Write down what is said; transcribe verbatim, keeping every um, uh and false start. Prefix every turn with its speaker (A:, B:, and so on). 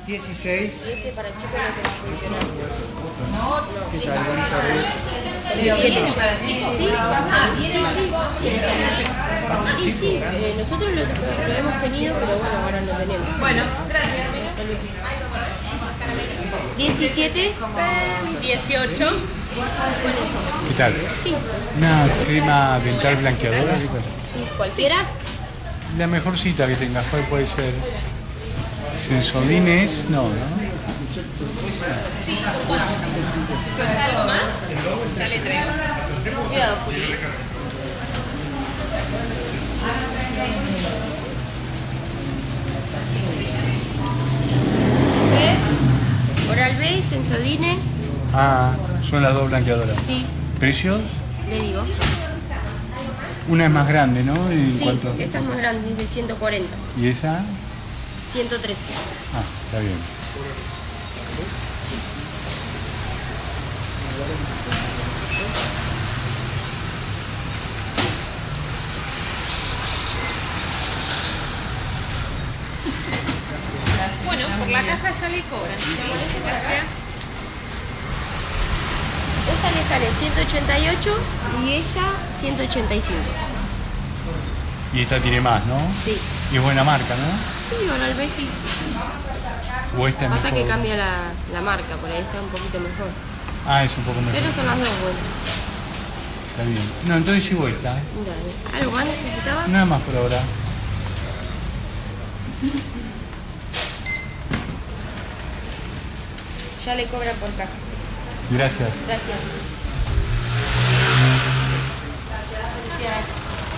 A: dieciséis.
B: Y ese para chicos no te va a funcionar. No,
A: ¿Qué tal? Buenas tardes.
B: ¿Viene para chicos? Sí, ah, viene, sí, sí. Sí, sí, eh, nosotros lo, lo hemos tenido, pero bueno, ahora no tenemos.
C: Bueno, gracias.
B: diecisiete.
C: dieciocho.
D: ¿Qué tal?
B: Sí,
D: Una crema dental blanqueadora, ¿qué tal?
B: sí, cualquiera.
D: La mejor cita que tengas, ¿cuál puede ser? Sensodines, no, ¿no?
C: ¿Algo más? Ya le traigo. Cuidado, Juli.
B: Oral B, Sensodine,
D: Ah, son las dos blanqueadoras.
B: sí,
D: ¿Precios?
B: le digo.
D: Una es más grande, ¿no? ¿Y
B: Sí,
D: cuánto?
B: esta es más grande, es de ciento cuarenta.
D: ¿Y esa?
B: ciento trece.
D: Ah, está bien.
C: Bueno, por la caja ya le cobran. Gracias.
B: Esta le sale ciento ochenta y ocho y esta ciento ochenta y cinco.
D: Y esta tiene más, ¿no?
B: Sí.
D: Y es buena marca, ¿no?
B: Sí, Oral B sí.
D: O esta es
B: Pasa
D: mejor.
B: que cambia la, la marca, por ahí está un poquito mejor.
D: Ah, es un poco mejor.
B: Pero son las dos buenas.
D: Está bien. No, entonces llevo esta. ¿eh?
B: Dale. ¿Algo más necesitaba?
D: Nada más por ahora.
B: Ya le cobran por caja.
D: Gracias.
B: Gracias.
C: Gracias.